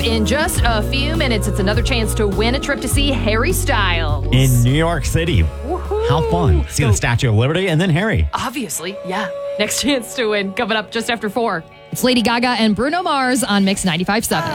in just a few minutes. It's another chance to win a trip to see Harry Styles. In New York City. Woohoo. How fun. See the Statue of Liberty and then Harry. Obviously, yeah. Next chance to win coming up just after 4. It's Lady Gaga and Bruno Mars on Mix 95.7.